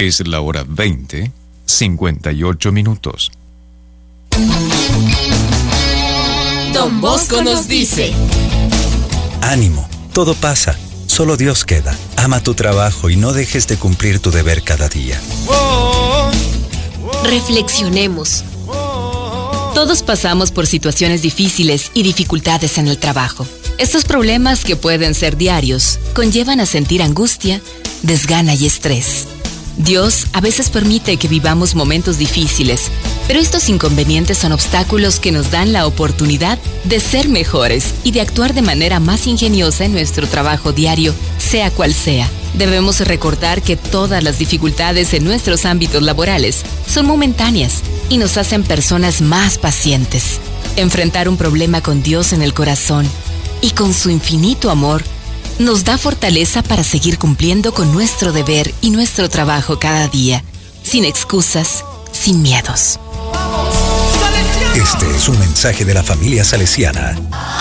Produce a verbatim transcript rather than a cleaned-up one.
Es la hora veinte, cincuenta y ocho minutos. Don Bosco nos dice: ánimo, todo pasa, solo Dios queda. Ama tu trabajo y no dejes de cumplir tu deber cada día. Reflexionemos. Todos pasamos por situaciones difíciles y dificultades en el trabajo. Estos problemas, que pueden ser diarios, conllevan a sentir angustia, desgana y estrés. Dios a veces permite que vivamos momentos difíciles, pero estos inconvenientes son obstáculos que nos dan la oportunidad de ser mejores y de actuar de manera más ingeniosa en nuestro trabajo diario, sea cual sea. Debemos recordar que todas las dificultades en nuestros ámbitos laborales son momentáneas y nos hacen personas más pacientes. Enfrentar un problema con Dios en el corazón y con su infinito amor nos da fortaleza para seguir cumpliendo con nuestro deber y nuestro trabajo cada día, sin excusas, sin miedos. Este es un mensaje de la familia salesiana.